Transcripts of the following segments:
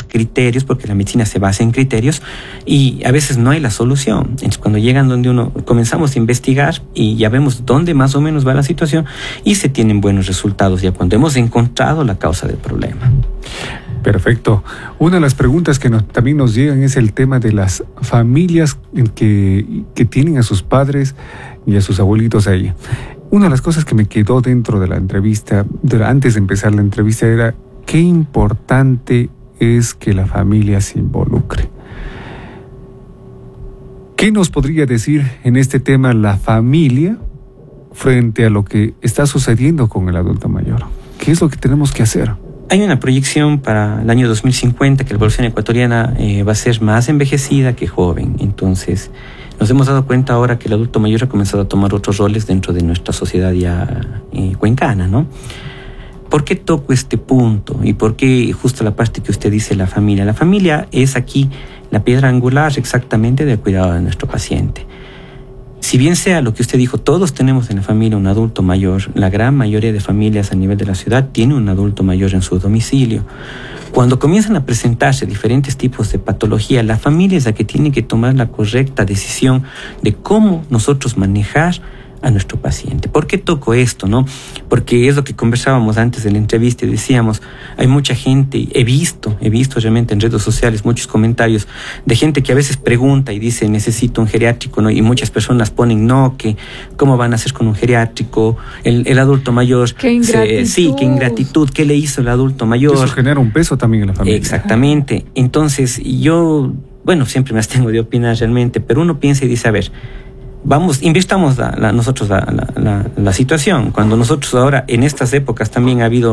criterios, porque la medicina se basa en criterios, y a veces no hay la solución. Entonces, cuando llegan donde uno, comenzamos a investigar y ya vemos dónde más o menos va la situación y se tienen buenos resultados ya cuando hemos encontrado la causa del problema. Perfecto. Una de las preguntas que también nos llegan es el tema de las familias que tienen a sus padres y a sus abuelitos ahí. Una de las cosas que me quedó dentro de la entrevista, antes de empezar la entrevista, era qué importante es que la familia se involucre. ¿Qué nos podría decir en este tema la familia frente a lo que está sucediendo con el adulto mayor? ¿Qué es lo que tenemos que hacer? Hay una proyección para el año 2050 que la población ecuatoriana va a ser más envejecida que joven. Entonces, nos hemos dado cuenta ahora que el adulto mayor ha comenzado a tomar otros roles dentro de nuestra sociedad ya cuencana, ¿no? ¿Por qué toco este punto? ¿Y por qué justo la parte que usted dice, la familia? La familia es aquí la piedra angular exactamente del cuidado de nuestro paciente. Si bien sea lo que usted dijo, todos tenemos en la familia un adulto mayor, la gran mayoría de familias a nivel de la ciudad tiene un adulto mayor en su domicilio. Cuando comienzan a presentarse diferentes tipos de patología, la familia es la que tiene que tomar la correcta decisión de cómo nosotros manejar a nuestro paciente. ¿Por qué toco esto, no? Porque es lo que conversábamos antes de la entrevista y decíamos, hay mucha gente, he visto realmente en redes sociales muchos comentarios de gente que a veces pregunta y dice, necesito un geriátrico, ¿no? Y muchas personas ponen, no, que ¿cómo van a hacer con un geriátrico? El adulto mayor. ¡Qué ingratitud! Sí, qué ingratitud, ¿qué le hizo el adulto mayor? Eso genera un peso también en la familia. Exactamente. Entonces, yo, siempre me abstengo de opinar realmente, pero uno piensa y dice, a ver, invirtamos nosotros la situación. Cuando nosotros ahora, en estas épocas, también ha habido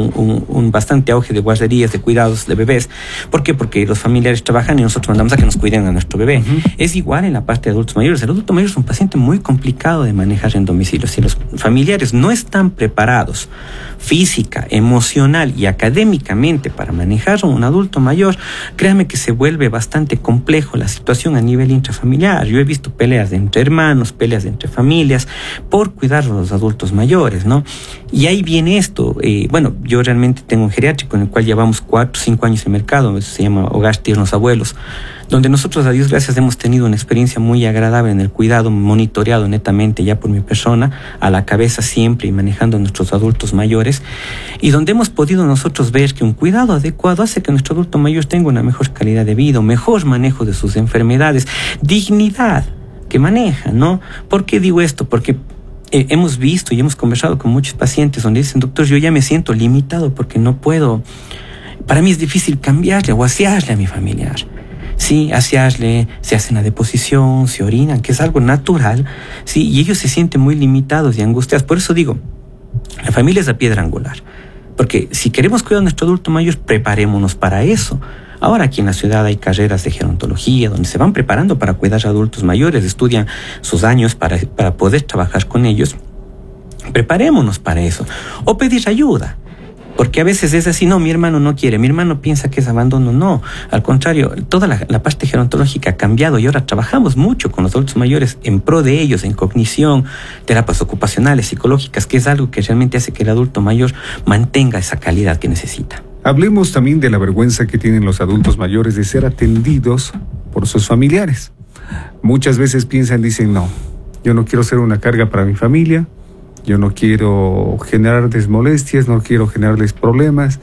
un bastante auge de guarderías, de cuidados de bebés. ¿Por qué? Porque los familiares trabajan y nosotros mandamos a que nos cuiden a nuestro bebé. Uh-huh. Es igual en la parte de adultos mayores. El adulto mayor es un paciente muy complicado de manejar en domicilio. Si los familiares no están preparados física, emocional y académicamente para manejar a un adulto mayor, créanme que se vuelve bastante complejo la situación a nivel intrafamiliar. Yo he visto peleas entre hermanos, peleas entre familias por cuidar a los adultos mayores, ¿no? Y ahí viene esto. Yo realmente tengo un geriátrico en el cual llevamos 4 o 5 años en mercado, se llama Hogar Tiernos Abuelos, donde nosotros, a Dios gracias, hemos tenido una experiencia muy agradable en el cuidado, monitoreado netamente ya por mi persona, a la cabeza siempre y manejando a nuestros adultos mayores, y donde hemos podido nosotros ver que un cuidado adecuado hace que nuestro adulto mayor tenga una mejor calidad de vida, un mejor manejo de sus enfermedades, dignidad que maneja, ¿no? ¿Por qué digo esto? Porque hemos visto y hemos conversado con muchos pacientes donde dicen, doctor, yo ya me siento limitado porque no puedo, para mí es difícil cambiarle o asearle a mi familiar. Sí, asearle, se hacen la deposición, se orinan, que es algo natural, sí, y ellos se sienten muy limitados y angustiados. Por eso digo, la familia es la piedra angular, porque si queremos cuidar a nuestro adulto mayor, preparémonos para eso. Ahora aquí en la ciudad hay carreras de gerontología donde se van preparando para cuidar a adultos mayores, estudian sus años para poder trabajar con ellos. Preparémonos para eso, o pedir ayuda. Porque a veces es así, no, mi hermano no quiere, mi hermano piensa que es abandono. No, al contrario, toda la parte gerontológica ha cambiado y ahora trabajamos mucho con los adultos mayores en pro de ellos, en cognición, terapias ocupacionales, psicológicas, que es algo que realmente hace que el adulto mayor mantenga esa calidad que necesita. Hablemos también de la vergüenza que tienen los adultos mayores de ser atendidos por sus familiares. Muchas veces dicen, no, yo no quiero ser una carga para mi familia, yo no quiero generarles molestias, no quiero generarles problemas.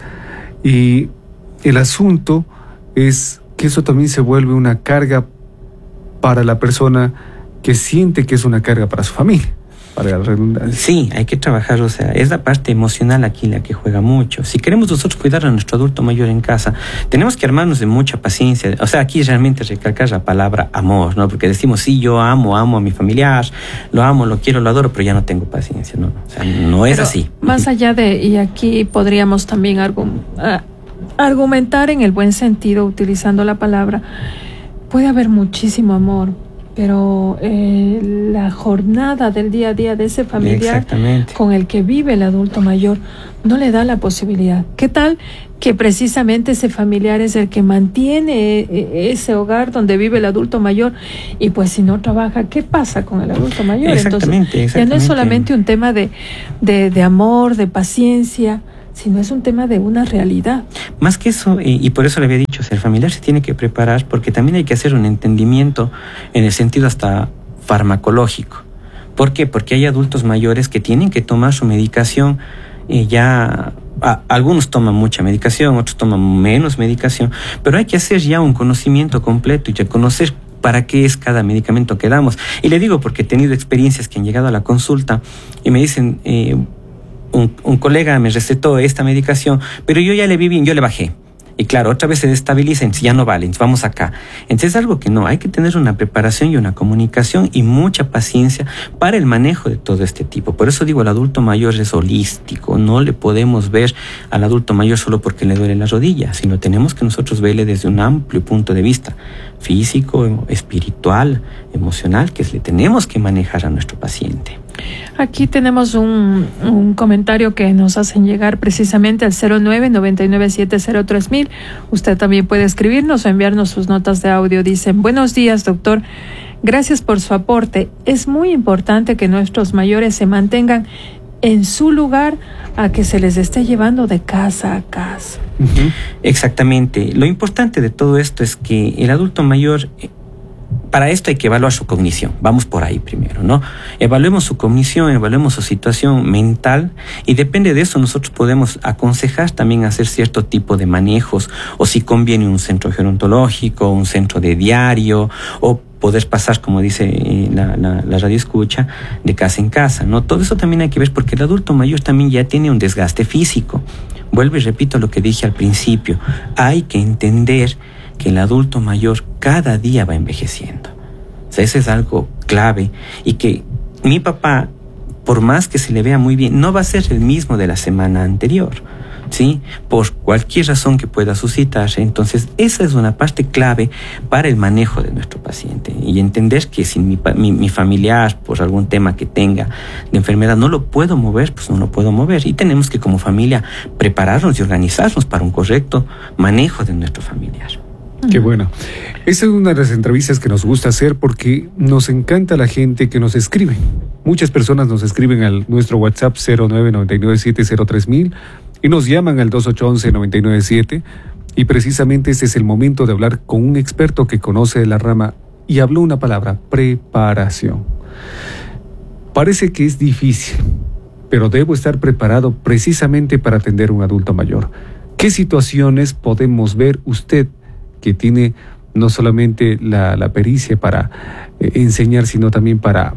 Y el asunto es que eso también se vuelve una carga para la persona que siente que es una carga para su familia, para la redundancia. Sí, hay que trabajar, es la parte emocional aquí la que juega mucho. Si queremos nosotros cuidar a nuestro adulto mayor en casa, tenemos que armarnos de mucha paciencia. Aquí realmente recalcar la palabra amor, ¿no? Porque decimos, sí, yo amo a mi familiar, lo amo, lo quiero, lo adoro, pero ya no tengo paciencia, ¿no? No es así. Más allá y aquí podríamos también argumentar en el buen sentido, utilizando la palabra, puede haber muchísimo amor, pero la jornada del día a día de ese familiar con el que vive el adulto mayor no le da la posibilidad. ¿Qué tal que precisamente ese familiar es el que mantiene ese hogar donde vive el adulto mayor? Y pues si no trabaja, ¿qué pasa con el adulto mayor? Entonces ya no es solamente un tema de amor, de paciencia, sino es un tema de una realidad. Más que eso, y por eso le había dicho, familiar se tiene que preparar porque también hay que hacer un entendimiento en el sentido hasta farmacológico. ¿Por qué? Porque hay adultos mayores que tienen que tomar su medicación algunos toman mucha medicación, otros toman menos medicación, pero hay que hacer ya un conocimiento completo y reconocer para qué es cada medicamento que damos. Y le digo porque he tenido experiencias que han llegado a la consulta y me dicen, un colega me recetó esta medicación, pero yo ya le vi bien, yo le bajé. Y claro, otra vez se destabiliza, entonces ya no vale, entonces vamos acá. Entonces es algo que no, hay que tener una preparación y una comunicación y mucha paciencia para el manejo de todo este tipo. Por eso digo, el adulto mayor es holístico, no le podemos ver al adulto mayor solo porque le duele la rodilla, sino tenemos que nosotros verle desde un amplio punto de vista, físico, espiritual, emocional, que le tenemos que manejar a nuestro paciente. Aquí tenemos un comentario que nos hacen llegar precisamente al 09-9970-3000. Usted también puede escribirnos o enviarnos sus notas de audio. Dicen: buenos días, doctor. Gracias por su aporte. Es muy importante que nuestros mayores se mantengan en su lugar a que se les esté llevando de casa a casa. Uh-huh. Exactamente. Lo importante de todo esto es que el adulto mayor... Para esto hay que evaluar su cognición. Vamos por ahí primero, ¿no? Evaluemos su cognición, evaluemos su situación mental y depende de eso nosotros podemos aconsejar también hacer cierto tipo de manejos o si conviene un centro gerontológico, un centro de diario o poder pasar, como dice la radio escucha, de casa en casa, ¿no? Todo eso también hay que ver porque el adulto mayor también ya tiene un desgaste físico. Vuelvo y repito lo que dije al principio. Hay que entender que el adulto mayor cada día va envejeciendo. O sea, eso es algo clave y que mi papá, por más que se le vea muy bien, no va a ser el mismo de la semana anterior, ¿sí? Por cualquier razón que pueda suscitarse. Entonces, esa es una parte clave para el manejo de nuestro paciente y entender que si mi familiar, por algún tema que tenga de enfermedad, no lo puedo mover, pues no lo puedo mover y tenemos que como familia prepararnos y organizarnos para un correcto manejo de nuestro familiar. Qué bueno. Esta es una de las entrevistas que nos gusta hacer porque nos encanta la gente que nos escribe. Muchas personas nos escriben a nuestro WhatsApp 0999703000 y nos llaman al 2811-997 y precisamente este es el momento de hablar con un experto que conoce de la rama y habló una palabra: preparación. Parece que es difícil, pero debo estar preparado precisamente para atender a un adulto mayor. ¿Qué situaciones podemos ver usted que tiene no solamente la pericia para enseñar, sino también para,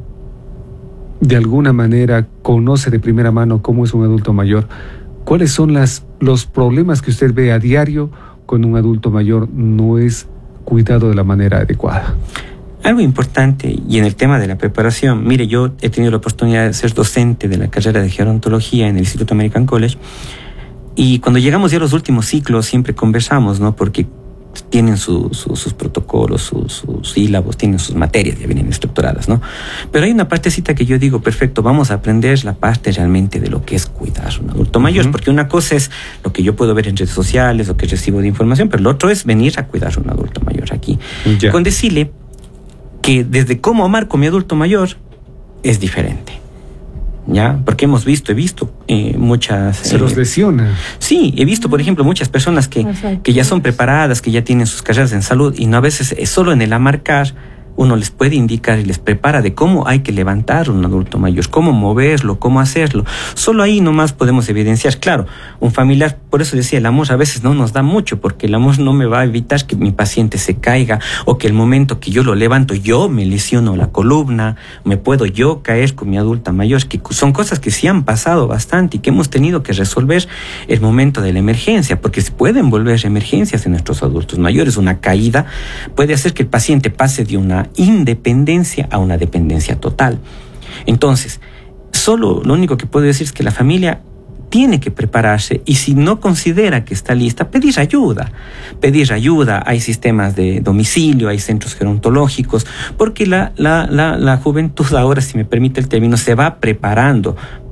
de alguna manera, conoce de primera mano cómo es un adulto mayor? ¿Cuáles son los problemas que usted ve a diario cuando un adulto mayor no es cuidado de la manera adecuada? Algo importante, y en el tema de la preparación, mire, yo he tenido la oportunidad de ser docente de la carrera de gerontología en el Instituto American College, y cuando llegamos ya a los últimos ciclos siempre conversamos, ¿no? Porque tienen sus protocolos, sus sílabos, tienen sus materias, ya vienen estructuradas, ¿no? Pero hay una partecita que yo digo, perfecto, vamos a aprender la parte realmente de lo que es cuidar a un adulto mayor, porque una cosa es lo que yo puedo ver en redes sociales, lo que recibo de información, pero lo otro es venir a cuidar a un adulto mayor aquí. Ya. Con decirle que desde cómo amar con mi adulto mayor es diferente. ¿Ya? Porque he visto muchas... Se los lesiona. Sí, he visto, por ejemplo, muchas personas que ya son preparadas, que ya tienen sus carreras en salud y no a veces solo en el amarcar uno les puede indicar y les prepara de cómo hay que levantar a un adulto mayor, cómo moverlo, cómo hacerlo. Solo ahí nomás podemos evidenciar. Claro, un familiar, por eso decía, el amor a veces no nos da mucho, porque el amor no me va a evitar que mi paciente se caiga o que el momento que yo lo levanto yo me lesiono la columna, me puedo yo caer con mi adulta mayor, que son cosas que sí han pasado bastante y que hemos tenido que resolver el momento de la emergencia, porque se pueden volver emergencias en nuestros adultos mayores. Una caída puede hacer que el paciente pase de una independencia a una dependencia total. Entonces, solo lo único que puedo decir es que la familia tiene que prepararse y si no considera que está lista, pedir ayuda. Hay sistemas de domicilio, hay centros gerontológicos, porque la juventud ahora, si me permite el término, se va preparando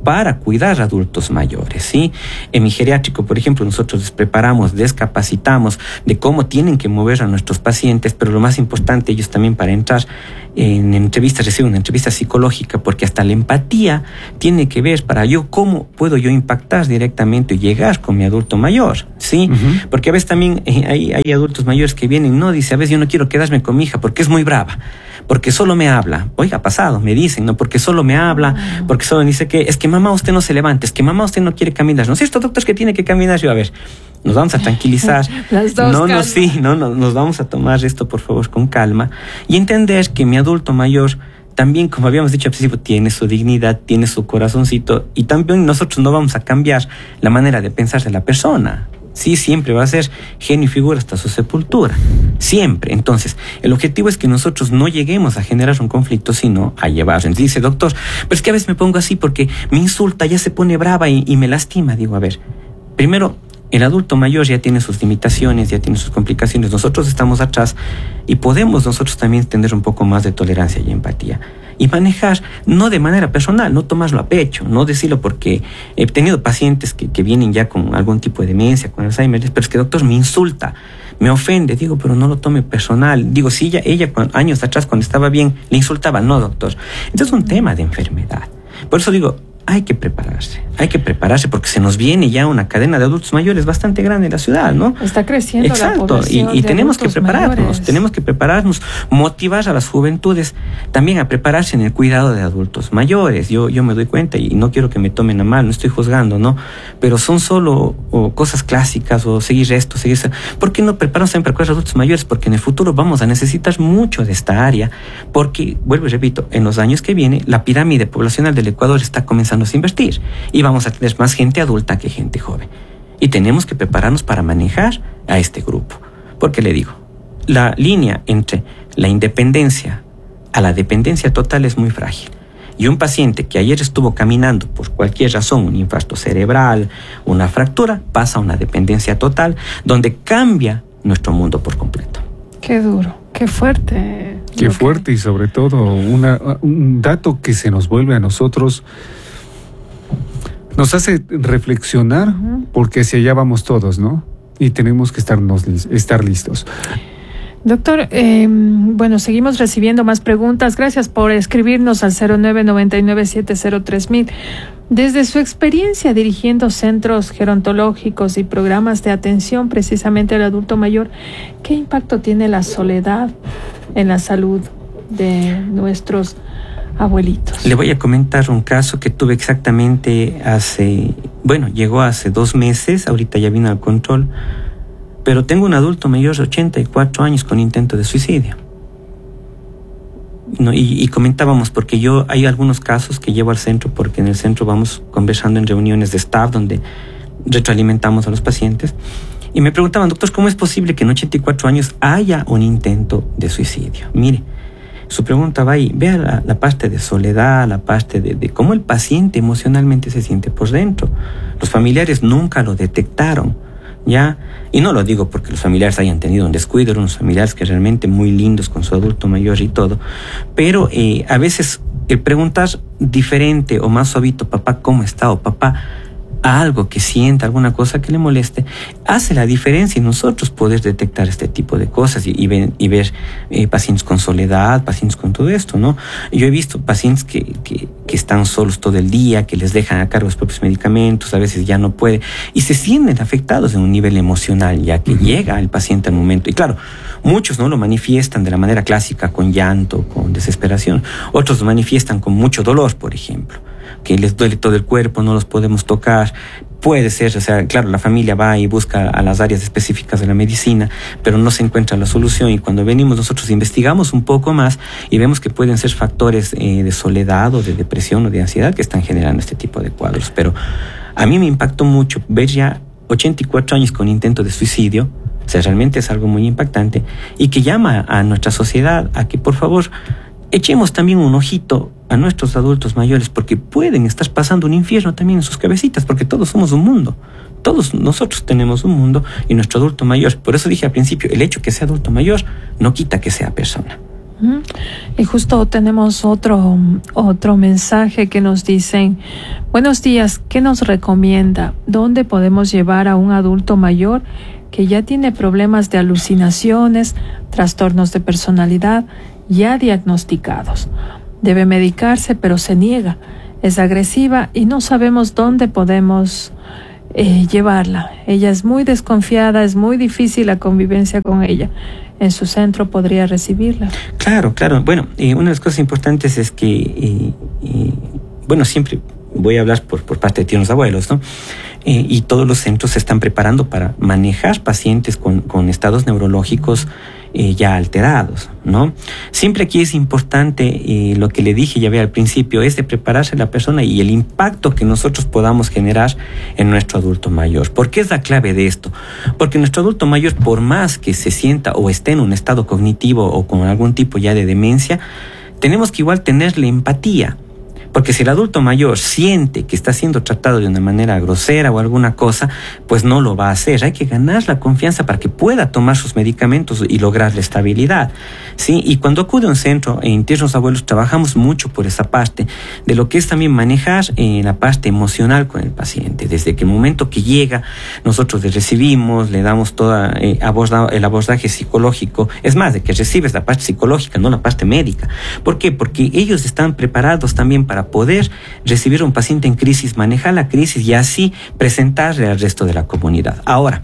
para cuidar a adultos mayores, ¿sí? En mi geriátrico, por ejemplo, nosotros les preparamos, descapacitamos de cómo tienen que mover a nuestros pacientes, pero lo más importante, ellos también para entrar en entrevistas reciben una entrevista psicológica, porque hasta la empatía tiene que ver para yo cómo puedo yo impactar directamente y llegar con mi adulto mayor, ¿sí? Porque a veces también hay adultos mayores que vienen, no, dice, a veces yo no quiero quedarme con mi hija porque es muy brava, porque solo me habla. Oiga, pasado, me dicen, ¿no? Porque solo me habla, porque solo dice que es que mamá usted no se levanta, es que mamá usted no quiere caminar. ¿No es cierto, doctor, que tiene que caminar? Yo, a ver, nos vamos a tranquilizar. Las dos, nos vamos a tomar esto, por favor, con calma y entender que mi adulto mayor también, como habíamos dicho al principio, tiene su dignidad, tiene su corazoncito, y también nosotros no vamos a cambiar la manera de pensar de la persona. Sí, siempre va a ser genio y figura hasta su sepultura. Siempre. Entonces, el objetivo es que nosotros no lleguemos a generar un conflicto, sino a llevarlo. Entonces dice, doctor, pero es que a veces me pongo así porque me insulta, ya se pone brava y me lastima. Digo, a ver, primero, el adulto mayor ya tiene sus limitaciones, ya tiene sus complicaciones. Nosotros estamos atrás y podemos nosotros también tener un poco más de tolerancia y empatía. Y manejar, no de manera personal, no tomarlo a pecho, no decirlo, porque he tenido pacientes que vienen ya con algún tipo de demencia, con Alzheimer, pero es que doctor me insulta, me ofende. Digo, pero no lo tome personal. Digo, si ella años atrás cuando estaba bien le insultaba, no doctor. Entonces es un tema de enfermedad. Por eso digo, hay que prepararse porque se nos viene ya una cadena de adultos mayores bastante grande en la ciudad, ¿no? Está creciendo. Exacto, la población y tenemos que mayores. tenemos que prepararnos, motivar a las juventudes también a prepararse en el cuidado de adultos mayores. Yo me doy cuenta y no quiero que me tomen a mal, no estoy juzgando, ¿no? Pero son solo cosas clásicas o seguir esto, seguir eso. ¿Por qué no prepararnos también para cuidar a adultos mayores? Porque en el futuro vamos a necesitar mucho de esta área, porque, vuelvo y repito, en los años que viene la pirámide poblacional del Ecuador está comenzando a invertir y vamos a tener más gente adulta que gente joven, y tenemos que prepararnos para manejar a este grupo, porque le digo, la línea entre la independencia a la dependencia total es muy frágil, y un paciente que ayer estuvo caminando por cualquier razón, un infarto cerebral, una fractura, pasa a una dependencia total donde cambia nuestro mundo por completo. Qué duro, qué fuerte. Qué fuerte, y sobre todo un dato que se nos vuelve a nosotros, nos hace reflexionar, porque hacia allá vamos todos, ¿no? Y tenemos que estar listos. Doctor, bueno, seguimos recibiendo más preguntas. Gracias por escribirnos al 0999703000. Desde su experiencia dirigiendo centros gerontológicos y programas de atención precisamente al adulto mayor, ¿qué impacto tiene la soledad en la salud de nuestros abuelitos? Le voy a comentar un caso que tuve exactamente llegó hace 2 meses, ahorita ya vino al control, pero tengo un adulto mayor de 84 años con intento de suicidio. No, y comentábamos, porque hay algunos casos que llevo al centro, porque en el centro vamos conversando en reuniones de staff donde retroalimentamos a los pacientes, y me preguntaban, doctor, ¿cómo es posible que en 84 años haya un intento de suicidio? Mire, su pregunta va ahí, vea la parte de soledad, la parte de cómo el paciente emocionalmente se siente por dentro. Los familiares nunca lo detectaron, ¿ya? Y no lo digo porque los familiares hayan tenido un descuido, eran unos familiares que realmente muy lindos con su adulto mayor y todo, pero a veces el preguntar diferente o más suavito, papá, ¿cómo está? O papá, algo que sienta, alguna cosa que le moleste, hace la diferencia en nosotros poder detectar este tipo de cosas y ver pacientes con soledad, pacientes con todo esto, ¿no? Yo he visto pacientes que están solos todo el día, que les dejan a cargo los propios medicamentos, a veces ya no puede, y se sienten afectados en un nivel emocional, ya que llega el paciente al momento. Y claro, muchos no lo manifiestan de la manera clásica, con llanto, con desesperación. Otros lo manifiestan con mucho dolor, por ejemplo, que les duele todo el cuerpo, no los podemos tocar. Puede ser, o sea, claro, la familia va y busca a las áreas específicas de la medicina, pero no se encuentra la solución, y cuando venimos nosotros investigamos un poco más y vemos que pueden ser factores de soledad o de depresión o de ansiedad que están generando este tipo de cuadros. Pero a mí me impactó mucho ver ya 84 años con intento de suicidio. O sea, realmente es algo muy impactante y que llama a nuestra sociedad a que, por favor, echemos también un ojito a nuestros adultos mayores, porque pueden estar pasando un infierno también en sus cabecitas, porque todos somos un mundo. Todos nosotros tenemos un mundo y nuestro adulto mayor. Por eso dije al principio, el hecho que sea adulto mayor no quita que sea persona. Y justo tenemos otro mensaje que nos dicen: buenos días, ¿qué nos recomienda? ¿Dónde podemos llevar a un adulto mayor que ya tiene problemas de alucinaciones, trastornos de personalidad ya diagnosticados? Debe medicarse, pero se niega, es agresiva y no sabemos dónde podemos llevarla. Ella es muy desconfiada, es muy difícil la convivencia con ella. En su centro podría recibirla. Claro. Bueno, una de las cosas importantes es que, bueno, siempre voy a hablar por parte de tíos abuelos, ¿no? Y todos los centros se están preparando para manejar pacientes con estados neurológicos ya alterados, ¿no? Siempre aquí es importante, lo que le dije ya al principio, es de prepararse la persona y el impacto que nosotros podamos generar en nuestro adulto mayor. ¿Por qué es la clave de esto? Porque nuestro adulto mayor, por más que se sienta o esté en un estado cognitivo o con algún tipo ya de demencia, tenemos que igual tenerle empatía. Porque si el adulto mayor siente que está siendo tratado de una manera grosera o alguna cosa, pues no lo va a hacer. Hay que ganar la confianza para que pueda tomar sus medicamentos y lograr la estabilidad, ¿sí? Y cuando acude a un centro, en Tiernos Abuelos trabajamos mucho por esa parte de lo que es también manejar la parte emocional con el paciente. Desde que el momento que llega, nosotros le recibimos, le damos todo el abordaje psicológico. Es más, de que recibes la parte psicológica, no la parte médica. ¿Por qué? Porque ellos están preparados también para poder recibir a un paciente en crisis, manejar la crisis y así presentarle al resto de la comunidad. Ahora,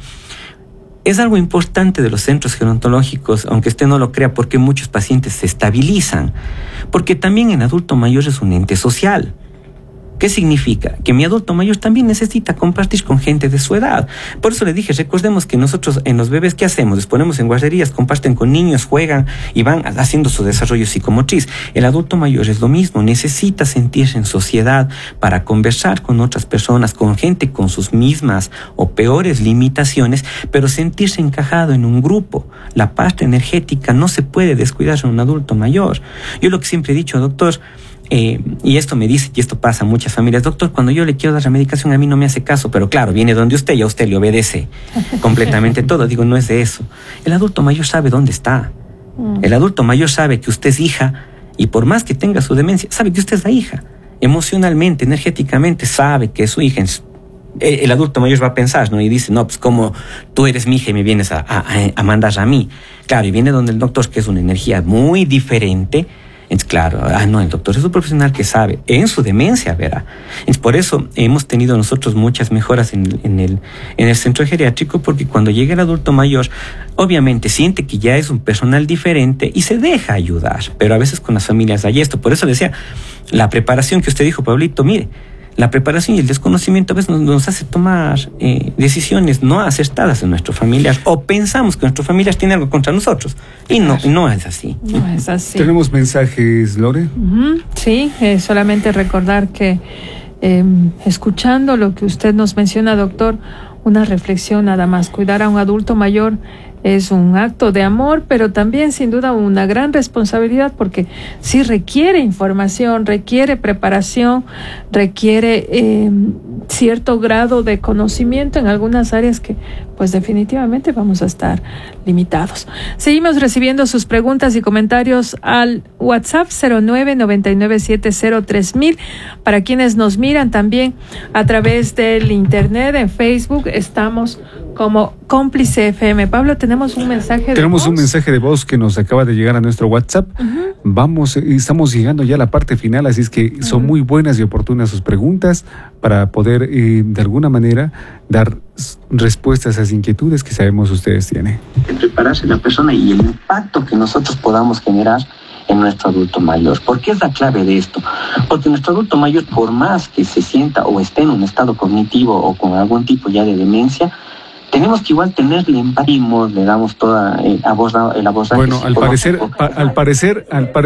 es algo importante de los centros gerontológicos, aunque usted no lo crea, porque muchos pacientes se estabilizan, porque también el adulto mayor es un ente social. ¿Qué significa? Que mi adulto mayor también necesita compartir con gente de su edad. Por eso le dije, recordemos que nosotros en los bebés, ¿qué hacemos? Les ponemos en guarderías, comparten con niños, juegan y van haciendo su desarrollo psicomotriz. El adulto mayor es lo mismo, necesita sentirse en sociedad para conversar con otras personas, con gente con sus mismas o peores limitaciones, pero sentirse encajado en un grupo. La parte energética no se puede descuidar en un adulto mayor. Yo lo que siempre he dicho, doctor, y esto me dice, y esto pasa a muchas familias: doctor, cuando yo le quiero dar la medicación a mí no me hace caso, pero claro, viene donde usted y a usted le obedece completamente todo. Digo, no es de eso. El adulto mayor sabe dónde está. El adulto mayor sabe que usted es hija y por más que tenga su demencia, sabe que usted es la hija. Emocionalmente, energéticamente sabe que es su hija. El adulto mayor va a pensar, ¿no? Y dice, no, pues como tú eres mi hija y me vienes a mandar a mí. Claro, y viene donde el doctor, que es una energía muy diferente. Es claro, no, el doctor es un profesional que sabe, en su demencia, verá. Es por eso hemos tenido nosotros muchas mejoras en el centro geriátrico, porque cuando llega el adulto mayor, obviamente siente que ya es un personal diferente y se deja ayudar, pero a veces con las familias hay esto. Por eso decía, la preparación que usted dijo, Pablito, mire, la preparación y el desconocimiento a veces nos hace tomar decisiones no acertadas en nuestros familiares, o pensamos que nuestros familiares tienen algo contra nosotros y no es así. No es así. ¿Tenemos mensajes, Lore? Sí, solamente recordar que escuchando lo que usted nos menciona, doctor, una reflexión nada más: cuidar a un adulto mayor es un acto de amor, pero también sin duda una gran responsabilidad, porque sí requiere información, requiere preparación, requiere cierto grado de conocimiento en algunas áreas que pues definitivamente vamos a estar limitados. Seguimos recibiendo sus preguntas y comentarios al WhatsApp 0999703000. Para quienes nos miran también a través del internet, en Facebook, estamos como Cómplice FM. Pablo, tenemos un mensaje de voz. Tenemos un mensaje de voz que nos acaba de llegar a nuestro WhatsApp. Estamos llegando ya a la parte final, así es que son muy buenas y oportunas sus preguntas para poder de alguna manera dar respuestas a esas inquietudes que sabemos ustedes tienen. Prepararse la persona y el impacto que nosotros podamos generar en nuestro adulto mayor. ¿Por qué es la clave de esto? Porque nuestro adulto mayor, por más que se sienta o esté en un estado cognitivo o con algún tipo ya de demencia, tenemos que igual tenerle empatía, le damos toda el abordaje. Bueno, al parecer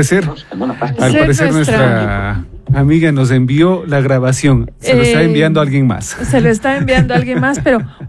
nuestra amiga nos envió la grabación. Se lo está enviando a alguien más. Se lo está enviando a alguien más, pero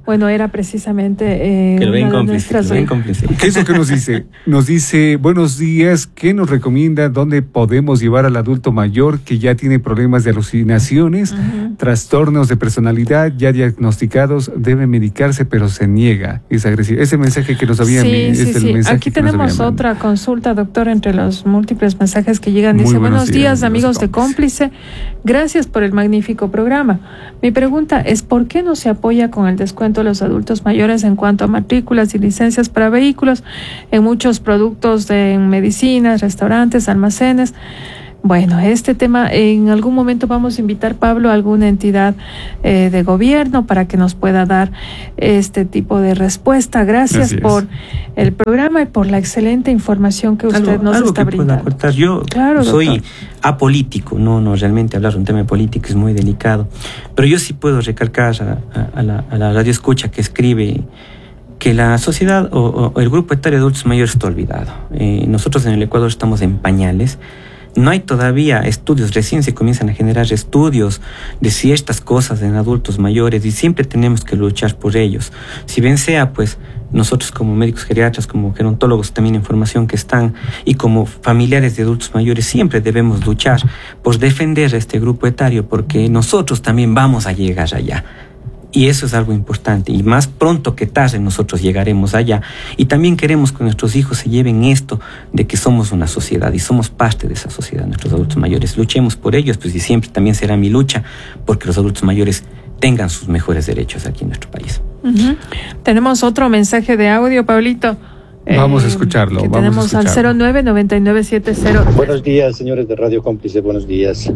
Bueno, era precisamente que lo ven cómplice. ¿Qué es lo que nos dice? Nos dice, buenos días, ¿qué nos recomienda? ¿Dónde podemos llevar al adulto mayor que ya tiene problemas de alucinaciones, trastornos de personalidad ya diagnosticados? Debe medicarse, pero se niega. Es agresivo. Ese mensaje que nos había Sí. Aquí tenemos otra consulta, doctor, entre los múltiples mensajes que llegan. Dice, buenos días, amigos de Cómplice. Gracias por el magnífico programa. Mi pregunta es, ¿por qué no se apoya con el descuento de los adultos mayores en cuanto a matrículas y licencias para vehículos en muchos productos de medicinas, restaurantes, almacenes? Bueno, este tema en algún momento vamos a invitar, Pablo, a alguna entidad de gobierno para que nos pueda dar este tipo de respuesta. Gracias por el programa y por la excelente información que usted nos está brindando. Yo soy apolítico, no realmente hablar de un tema político es muy delicado, pero yo sí puedo recalcar a la radio escucha que escribe que la sociedad o el grupo etario de adultos mayores está olvidado. Nosotros en el Ecuador estamos en pañales. No hay todavía estudios, recién se comienzan a generar estudios de ciertas cosas en adultos mayores y siempre tenemos que luchar por ellos. Si bien sea, pues, nosotros como médicos geriatras, como gerontólogos también en formación que están y como familiares de adultos mayores siempre debemos luchar por defender a este grupo etario porque nosotros también vamos a llegar allá. Y eso es algo importante, y más pronto que tarde nosotros llegaremos allá. Y también queremos que nuestros hijos se lleven esto de que somos una sociedad y somos parte de esa sociedad, nuestros adultos mayores. Luchemos por ellos, pues, y siempre también será mi lucha porque los adultos mayores tengan sus mejores derechos aquí en nuestro país. Tenemos otro mensaje de audio, Pablito. Vamos a escucharlo. Que tenemos al 099970. Buenos días, señores de Radio Cómplice, buenos días.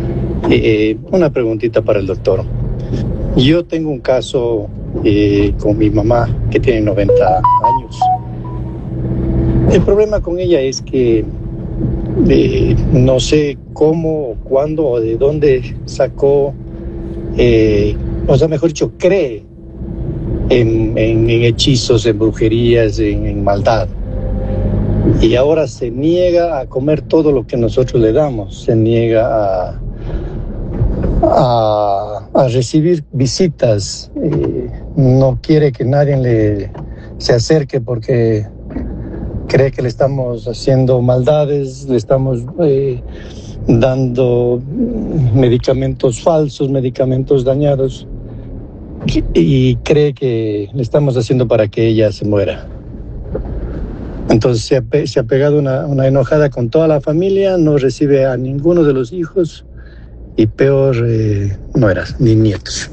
Una preguntita para el doctor. Yo tengo un caso con mi mamá que tiene 90 años. El problema con ella es que no sé cómo, cuándo o de dónde sacó, o sea, mejor dicho, cree en hechizos, en brujerías, en maldad. Y ahora se niega a comer todo lo que nosotros le damos, se niega a recibir visitas, no quiere que nadie se acerque porque cree que le estamos haciendo maldades, le estamos dando medicamentos falsos, medicamentos dañados, y cree que le estamos haciendo para que ella se muera. Entonces se ha pegado una enojada con toda la familia, no recibe a ninguno de los hijos y peor nueras ni nietos.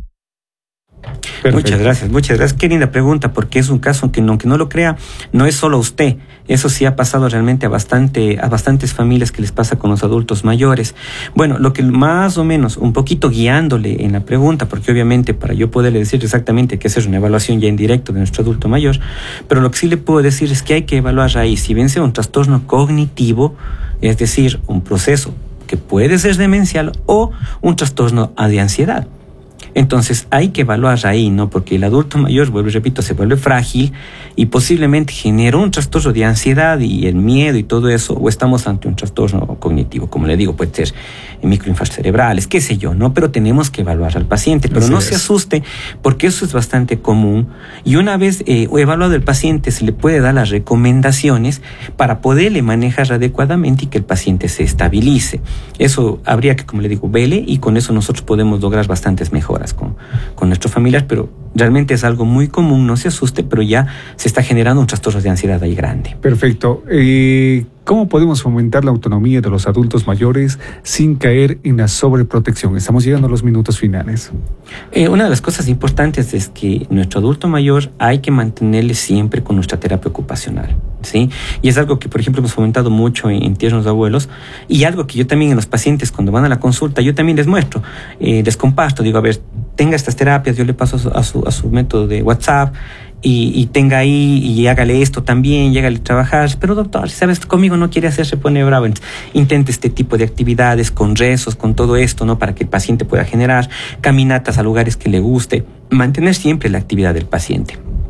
Muchas gracias. Qué linda pregunta, porque es un caso que, aunque no lo crea, no es solo usted. Eso sí ha pasado realmente a bastantes familias que les pasa con los adultos mayores. Bueno, lo que más o menos, un poquito guiándole en la pregunta, porque obviamente para yo poderle decir exactamente que hacer una evaluación ya en directo de nuestro adulto mayor, pero lo que sí le puedo decir es que hay que evaluar ahí, si bien sea un trastorno cognitivo, es decir, un proceso que puede ser demencial o un trastorno de ansiedad. Entonces hay que evaluar ahí, ¿no? Porque el adulto mayor, vuelvo y repito, se vuelve frágil y posiblemente genera un trastorno de ansiedad y el miedo y todo eso, o estamos ante un trastorno cognitivo, como le digo, puede ser microinfartos cerebrales, qué sé yo, ¿no? Pero tenemos que evaluar al paciente, pero no se asuste porque eso es bastante común y una vez evaluado el paciente se le puede dar las recomendaciones para poderle manejar adecuadamente y que el paciente se estabilice. Eso habría que, como le digo, vele y con eso nosotros podemos lograr bastantes mejoras con nuestros familiares, pero realmente es algo muy común, no se asuste, pero ya se está generando un trastorno de ansiedad ahí grande. Perfecto. ¿Cómo podemos fomentar la autonomía de los adultos mayores sin caer en la sobreprotección? Estamos llegando a los minutos finales. Una de las cosas importantes es que nuestro adulto mayor hay que mantenerle siempre con nuestra terapia ocupacional, ¿sí? Y es algo que, por ejemplo, hemos fomentado mucho en tiernos abuelos y algo que yo también en los pacientes cuando van a la consulta, yo también les muestro, les comparto, digo, a ver, tenga estas terapias, yo le paso a su método de WhatsApp y tenga ahí y hágale esto también, hágale trabajar, pero doctor, si sabes, conmigo no quiere hacer, se pone bravo. Entonces, intente este tipo de actividades con rezos, con todo esto, ¿no? Para que el paciente pueda generar caminatas a lugares que le guste, mantener siempre la actividad del paciente.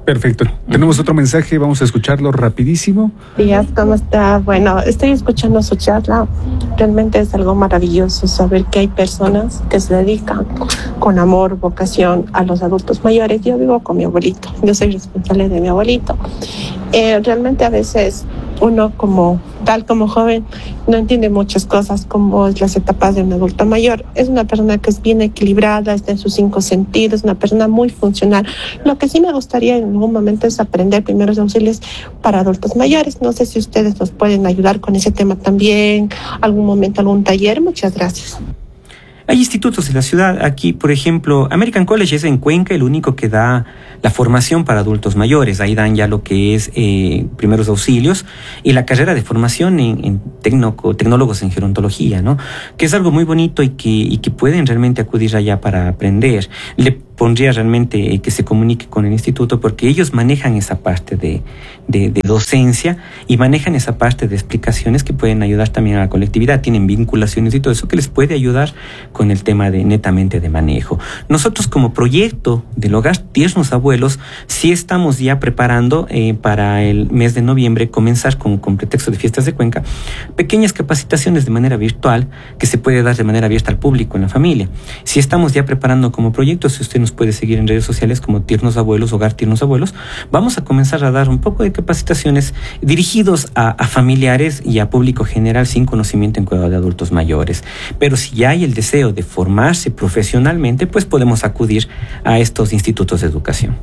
Perfecto. Tenemos otro mensaje, vamos a escucharlo rapidísimo. Días, ¿cómo está? Bueno, estoy escuchando su charla. Realmente es algo maravilloso saber que hay personas que se dedican con amor, vocación a los adultos mayores. Yo vivo con mi abuelito, yo soy responsable de mi abuelito. Realmente a veces uno como joven no entiende muchas cosas como es las etapas de un adulto mayor. Es una persona que es bien equilibrada, está en sus 5 sentidos, una persona muy funcional. Lo que sí me gustaría en algún momento es aprender primeros auxilios para adultos mayores. No sé si ustedes nos pueden ayudar con ese tema también, algún momento, algún taller. Muchas gracias. Hay institutos en la ciudad, aquí por ejemplo, American College es en Cuenca el único que da la formación para adultos mayores, ahí dan ya lo que es primeros auxilios y la carrera de formación en tecnólogos en gerontología, ¿no? Que es algo muy bonito y que pueden realmente acudir allá para aprender. Le pondría realmente que se comunique con el instituto porque ellos manejan esa parte de docencia y manejan esa parte de explicaciones que pueden ayudar también a la colectividad, tienen vinculaciones y todo eso que les puede ayudar con el tema netamente de manejo. Nosotros como proyecto del Hogar Tiernos Abuelos sí estamos ya preparando para el mes de noviembre comenzar con pretexto de fiestas de Cuenca pequeñas capacitaciones de manera virtual que se puede dar de manera abierta al público en la familia. Sí estamos ya preparando como proyecto, si usted nos puede seguir en redes sociales como Tiernos Abuelos, Hogar Tiernos Abuelos, vamos a comenzar a dar un poco de capacitaciones dirigidos a familiares y a público general sin conocimiento en cuidado de adultos mayores. Pero si ya hay el deseo de formarse profesionalmente, pues podemos acudir a estos institutos de educación.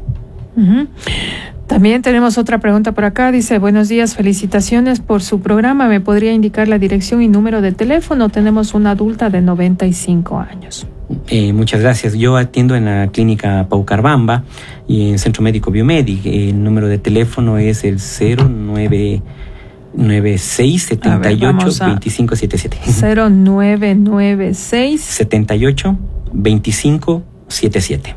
También tenemos otra pregunta por acá. Dice, buenos días, felicitaciones por su programa. ¿Me podría indicar la dirección y número de teléfono? Tenemos una adulta de 95 años. Muchas gracias. Yo atiendo en la clínica Paucarbamba y en Centro Médico Biomedic. El número de teléfono es el 0996 78 25 77. 0996 78 25 77.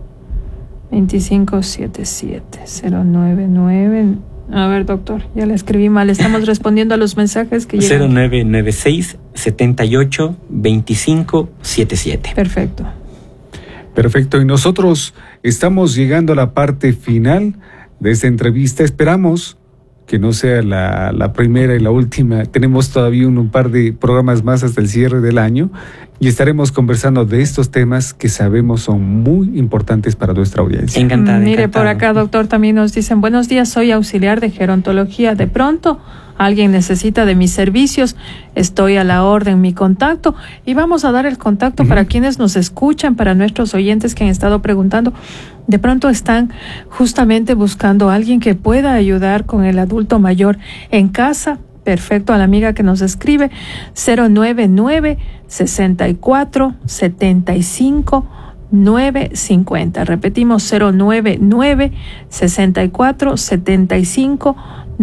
2577 099. A ver, doctor, ya le escribí mal. Estamos respondiendo a los mensajes que llegan. 0996 78 25 77. Perfecto. Perfecto. Y nosotros estamos llegando a la parte final de esta entrevista. Esperamos que no sea la primera y la última. Tenemos todavía un par de programas más hasta el cierre del año y estaremos conversando de estos temas que sabemos son muy importantes para nuestra audiencia. Encantada. Mire, por acá, doctor, también nos dicen, buenos días, soy auxiliar de gerontología. De pronto, alguien necesita de mis servicios, estoy a la orden, mi contacto, y vamos a dar el contacto para quienes nos escuchan, para nuestros oyentes que han estado preguntando. De pronto están justamente buscando a alguien que pueda ayudar con el adulto mayor en casa. Perfecto, a la amiga que nos escribe 099 64 75 950. Repetimos 099 64 75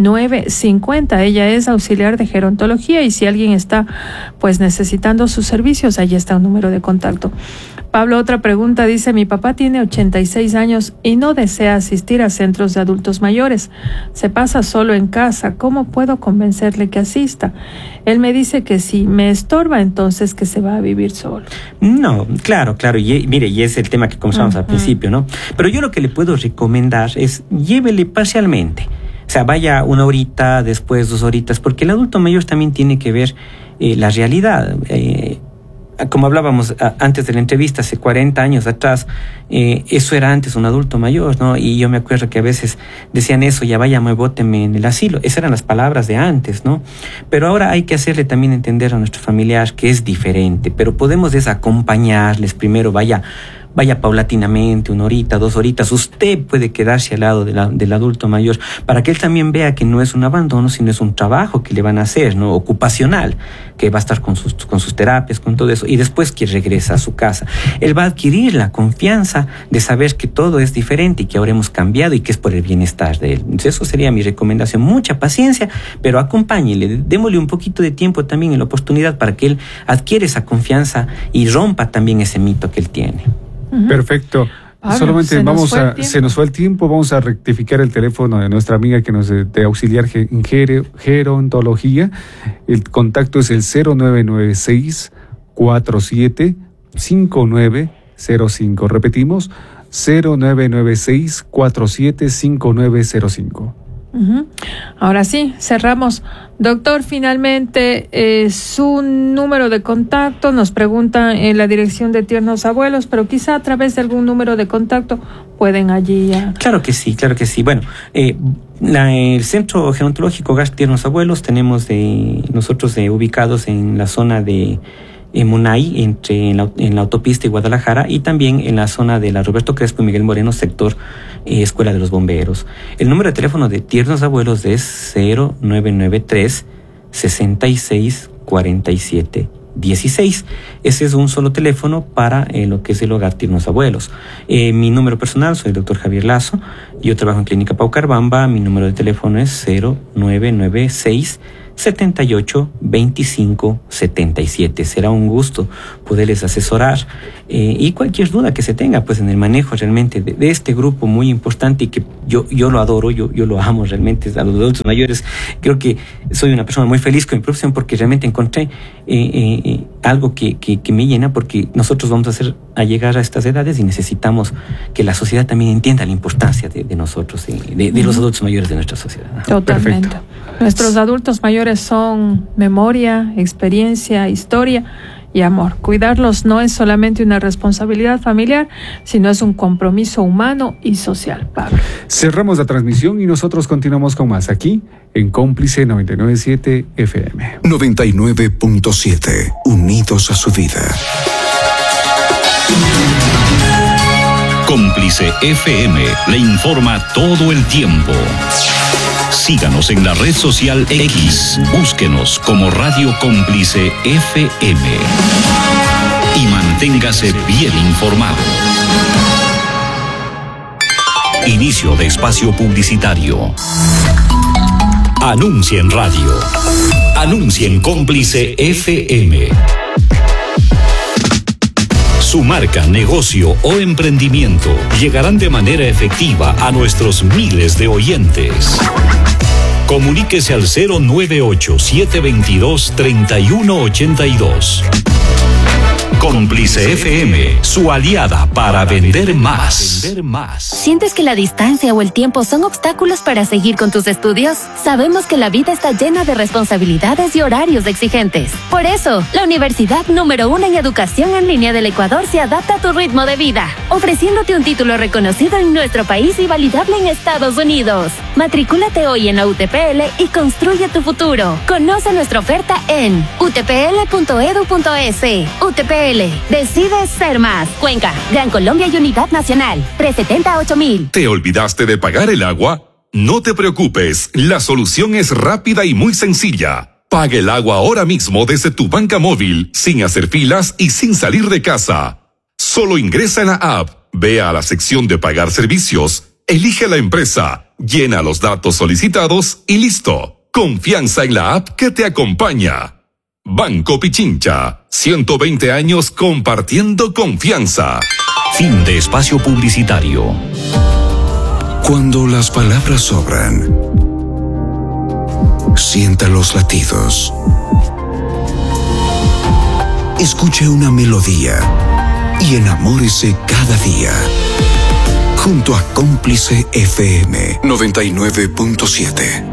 950. Ella es auxiliar de gerontología y si alguien está pues necesitando sus servicios, ahí está un número de contacto. Pablo, otra pregunta, dice, mi papá tiene 86 años y no desea asistir a centros de adultos mayores. Se pasa solo en casa. ¿Cómo puedo convencerle que asista? Él me dice que si me estorba, entonces que se va a vivir solo. No, claro. Y mire, y es el tema que comenzamos al principio, ¿no? Pero yo lo que le puedo recomendar es llévele parcialmente. O sea, vaya 1 horita, después 2 horitas, porque el adulto mayor también tiene que ver la realidad. Como hablábamos antes de la entrevista, hace 40 años atrás, eso era antes un adulto mayor, ¿no? Y yo me acuerdo que a veces decían eso, ya vaya, bóteme en el asilo. Esas eran las palabras de antes, ¿no? Pero ahora hay que hacerle también entender a nuestro familiar que es diferente, pero podemos acompañarles primero, vaya paulatinamente, 1 horita, 2 horitas. Usted puede quedarse al lado del adulto mayor para que él también vea que no es un abandono, sino es un trabajo que le van a hacer, ¿no? Ocupacional, que va a estar con sus terapias, con todo eso, y después que regresa a su casa. Él va a adquirir la confianza de saber que todo es diferente y que ahora hemos cambiado y que es por el bienestar de él. Entonces, eso sería mi recomendación. Mucha paciencia, pero acompáñele, démosle un poquito de tiempo también en la oportunidad para que él adquiera esa confianza y rompa también ese mito que él tiene. Perfecto. Solamente se nos fue el tiempo, vamos a rectificar el teléfono de nuestra amiga que nos de auxiliar en gerontología. El contacto es el 0996 47 5905. Repetimos, 0996-475905. Ahora sí, cerramos. Doctor, finalmente, su número de contacto, nos preguntan en la dirección de Tiernos Abuelos, pero quizá a través de algún número de contacto pueden allí ya. Claro que sí. Bueno, el Centro Gerontológico Hogar Tiernos Abuelos tenemos nosotros ubicados en la zona de Munay, en la autopista de Guadalajara, y también en la zona de la Roberto Crespo y Miguel Moreno, sector Escuela de los Bomberos. El número de teléfono de Tiernos Abuelos es 0993 66 47 16. Ese es un solo teléfono para lo que es el Hogar Tiernos Abuelos. Mi número personal, soy el doctor Javier Lazo, yo trabajo en Clínica Paucarbamba. Mi número de teléfono es 0996 78 25 77. Será un gusto poderles asesorar y cualquier duda que se tenga pues en el manejo realmente de este grupo muy importante, y que yo lo adoro, yo lo amo realmente a los adultos mayores. Creo que soy una persona muy feliz con mi profesión porque realmente encontré algo que me llena, porque nosotros vamos a llegar a estas edades y necesitamos que la sociedad también entienda la importancia de nosotros, de los adultos mayores de nuestra sociedad. Totalmente. Perfecto. Nuestros adultos mayores son memoria, experiencia, historia y amor. Cuidarlos no es solamente una responsabilidad familiar, sino es un compromiso humano y social. Pablo. Cerramos la transmisión y nosotros continuamos con más aquí en Cómplice 99.7 FM. 99.7, unidos a su vida. Cómplice FM le informa todo el tiempo. Síganos en la red social X, búsquenos como Radio Cómplice FM y manténgase bien informado. Inicio de espacio publicitario. Anuncia en radio. Anuncia en Cómplice FM. Su marca, negocio o emprendimiento llegarán de manera efectiva a nuestros miles de oyentes. Comuníquese al 098-722-3182. Cómplice FM, su aliada para vender más. ¿Sientes que la distancia o el tiempo son obstáculos para seguir con tus estudios? Sabemos que la vida está llena de responsabilidades y horarios exigentes. Por eso, la universidad número 1 en educación en línea del Ecuador se adapta a tu ritmo de vida, ofreciéndote un título reconocido en nuestro país y validable en Estados Unidos. Matricúlate hoy en la UTPL y construye tu futuro. Conoce nuestra oferta en utpl.edu.es. UTPL. Decide ser más. Cuenca, Gran Colombia y Unidad Nacional. 378.000. ¿Te olvidaste de pagar el agua? No te preocupes, la solución es rápida y muy sencilla. Paga el agua ahora mismo desde tu banca móvil, sin hacer filas y sin salir de casa. Solo ingresa en la app, ve a la sección de pagar servicios, elige la empresa, llena los datos solicitados y listo. Confianza en la app que te acompaña. Banco Pichincha, 120 años compartiendo confianza. Fin de espacio publicitario. Cuando las palabras sobran, sienta los latidos. Escuche una melodía y enamórese cada día. Junto a Cómplice FM 99.7.